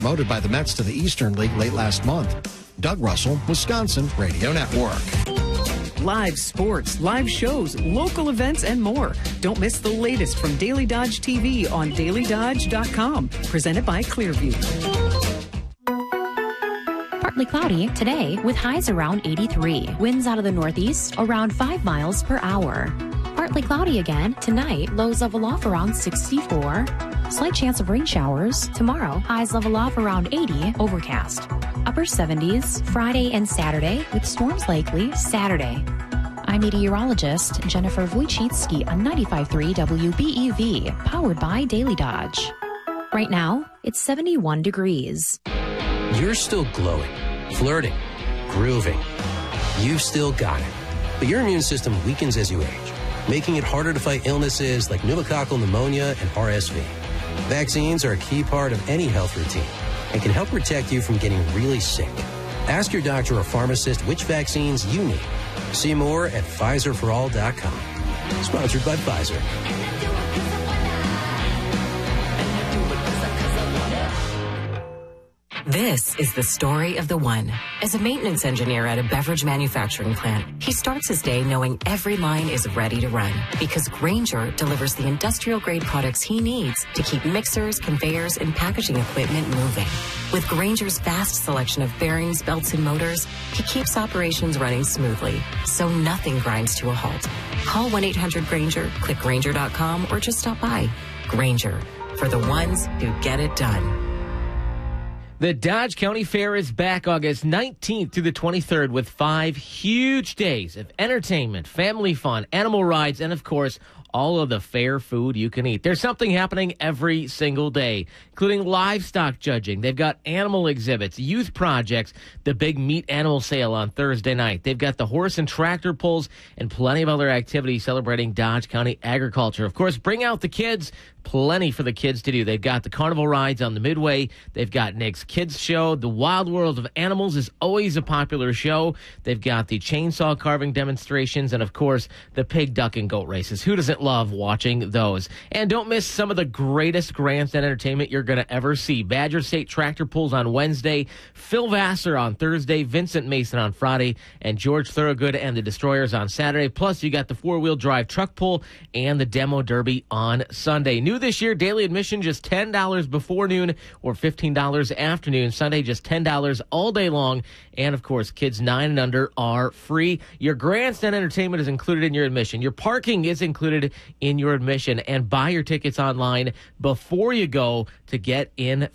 Promoted by the Mets to the Eastern League late last month. Doug Russell, Wisconsin Radio Network. Live sports, live shows, local events, and more. Don't miss the latest from Daily Dodge TV on dailydodge.com. Presented by Clearview. Partly cloudy today with highs around 83. Winds out of the northeast around 5 miles per hour. Partly cloudy again tonight. Lows level off around 64. Slight chance of rain showers. Tomorrow, highs level off around 80. Overcast. Upper 70s Friday and Saturday with storms likely Saturday. I'm meteorologist Jennifer Wojcicki on 95.3 WBEV, powered by Daily Dodge. Right now, it's 71 degrees. You're still glowing, flirting, grooving. You've still got it. But your immune system weakens as you age, making it harder to fight illnesses like pneumococcal pneumonia and RSV. Vaccines are a key part of any health routine and can help protect you from getting really sick. Ask your doctor or pharmacist which vaccines you need. See more at PfizerForAll.com. Sponsored by Pfizer. This is the story of the one. As a maintenance engineer at a beverage manufacturing plant, he starts his day knowing every line is ready to run because Grainger delivers the industrial-grade products he needs to keep mixers, conveyors, and packaging equipment moving. With Grainger's vast selection of bearings, belts, and motors, he keeps operations running smoothly, so nothing grinds to a halt. Call 1-800-GRAINGER, click Grainger.com, or just stop by. Grainger, for the ones who get it done. The Dodge County Fair is back August 19th through the 23rd with 5 huge days of entertainment, family fun, animal rides, and, of course, all of the fair food you can eat. There's something happening every single day, including livestock judging. They've got animal exhibits, youth projects, the big meat animal sale on Thursday night. They've got the horse and tractor pulls and plenty of other activities celebrating Dodge County agriculture. Of course, bring out the kids. Plenty for the kids to do. They've got the carnival rides on the Midway. They've got Nick's Kids Show. The Wild World of Animals is always a popular show. They've got the chainsaw carving demonstrations and, of course, the pig, duck, and goat races. Who doesn't love watching those? And don't miss some of the greatest grandstand entertainment you're going to ever see. Badger State Tractor Pulls on Wednesday, Phil Vassar on Thursday, Vincent Mason on Friday, and George Thorogood and the Destroyers on Saturday. Plus, you got the four-wheel drive truck pull and the demo derby on Sunday. New this year, daily admission just $10 before noon or $15 afternoon. Sunday, just $10 all day long. And, of course, kids 9 and under are free. Your grandstand entertainment is included in your admission. Your parking is included in your admission. And buy your tickets online before you go to get in